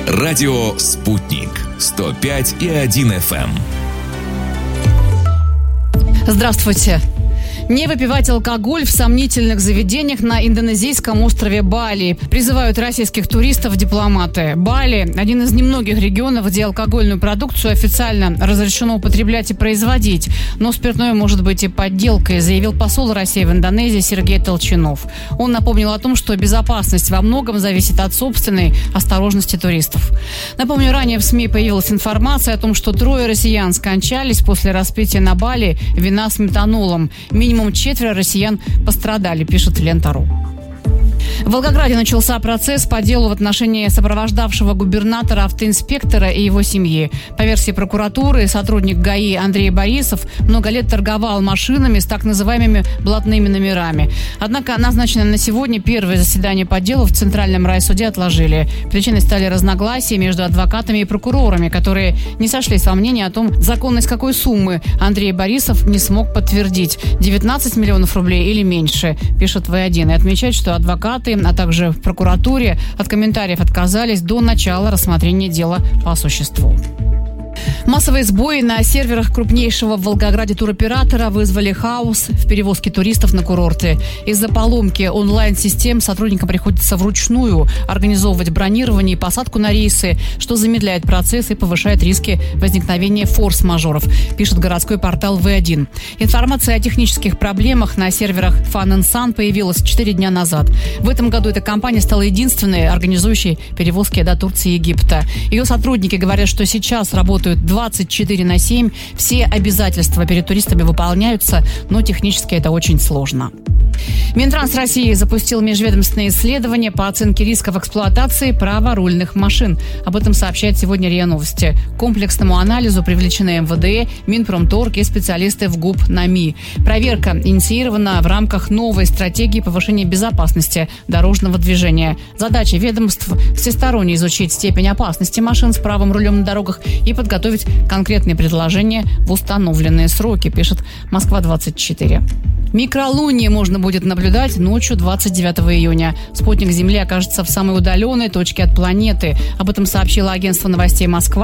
Радио «Спутник». 105,1 FM. Здравствуйте. Не выпивать алкоголь в сомнительных заведениях на индонезийском острове Бали. Призывают российских туристов дипломаты. Бали – один из немногих регионов, где алкогольную продукцию официально разрешено употреблять и производить. Но спиртное может быть и подделкой, заявил посол России в Индонезии Сергей Толчинов. Он напомнил о том, что безопасность во многом зависит от собственной осторожности туристов. Напомню, ранее в СМИ появилась информация о том, что 3 россиян скончались после распития на Бали вина с метанолом. Минимум 4 россиян пострадали, пишет Лента.ру. В Волгограде начался процесс по делу в отношении сопровождавшего губернатора автоинспектора и его семьи. По версии прокуратуры, сотрудник ГАИ Андрей Борисов много лет торговал машинами с так называемыми блатными номерами. Однако назначенное на сегодня первое заседание по делу в Центральном райсуде отложили. Причиной стали разногласия между адвокатами и прокурорами, которые не сошлись во мнении о том, законность какой суммы Андрей Борисов не смог подтвердить – 19 миллионов рублей или меньше, пишет В1. И отмечает, что адвокаты, а также в прокуратуре от комментариев отказались до начала рассмотрения дела по существу. Массовые сбои на серверах крупнейшего в Волгограде туроператора вызвали хаос в перевозке туристов на курорты. Из-за поломки онлайн-систем сотрудникам приходится вручную организовывать бронирование и посадку на рейсы, что замедляет процесс и повышает риски возникновения форс-мажоров, пишет городской портал В1. Информация о технических проблемах на серверах Fun & Sun появилась 4 дня назад. В этом году эта компания стала единственной, организующей перевозки до Турции и Египта. Ее сотрудники говорят, что сейчас работают 24/7. Все обязательства перед туристами выполняются, но технически это очень сложно. Минтранс России запустил межведомственное исследование по оценке рисков эксплуатации праворульных машин. Об этом сообщает сегодня РИА Новости. К комплексному анализу привлечены МВД, Минпромторг и специалисты в ГУП НАМИ. Проверка инициирована в рамках новой стратегии повышения безопасности дорожного движения. Задача ведомств – всесторонне изучить степень опасности машин с правым рулем на дорогах и подготовить конкретные предложения в установленные сроки, пишет Москва-24. Микролуние можно будет наблюдать ночью 29 июня. Спутник Земли окажется в самой удаленной точке от планеты. Об этом сообщило агентство новостей «Москва».